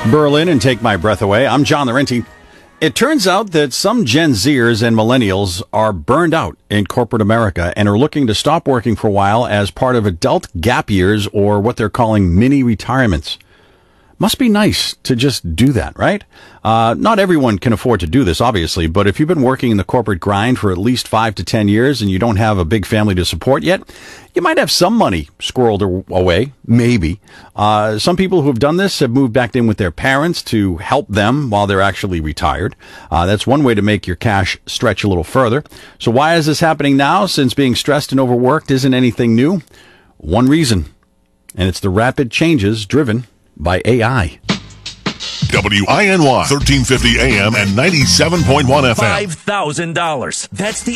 Berlin and Take My Breath Away. I'm John Laurenti. It turns out that some Gen Zers and millennials are burned out in corporate America and are looking to stop working for a while as part of adult gap years or what they're calling mini retirements. Must be nice to just do that, right? Not everyone can afford to do this, obviously, but if you've been working in the corporate grind for at least 5 to 10 years and you don't have a big family to support yet, you might have some money squirreled away, maybe. Some people who have done this have moved back in with their parents to help them while they're actually retired. That's one way to make your cash stretch a little further. So why is this happening now, since being stressed and overworked isn't anything new? One reason, and it's the rapid changes driven by AI. WINY 1350 AM and 97.1 FM. $5,000. That's the